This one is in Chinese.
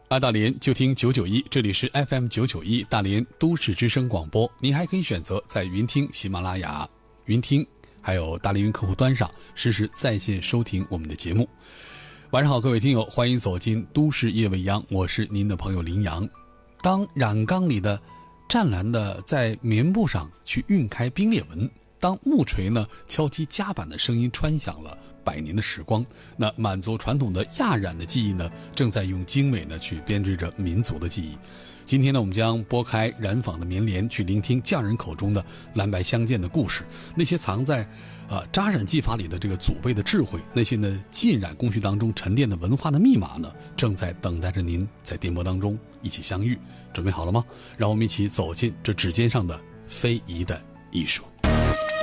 大连就听991，这里是 FM 991大连都市之声广播。您还可以选择在云听、喜马拉雅、云听还有大连云客户端上实时在线收听我们的节目。晚上好，各位听友，欢迎走进都市夜未央，我是您的朋友林阳。当染缸里的湛蓝的在棉布上去晕开冰裂纹，当木锤呢敲击夹板的声音穿响了100年的时光，那满族传统的亚染的技艺呢，正在用精美呢去编织着民族的记忆。今天呢，我们将拨开染坊的棉帘，去聆听匠人口中的蓝白相间的故事，那些藏在扎染技法里的这个祖辈的智慧，那些呢浸染工序当中沉淀的文化的密码呢，正在等待着您在电波当中一起相遇。准备好了吗？让我们一起走进这指尖上的非遗的艺术。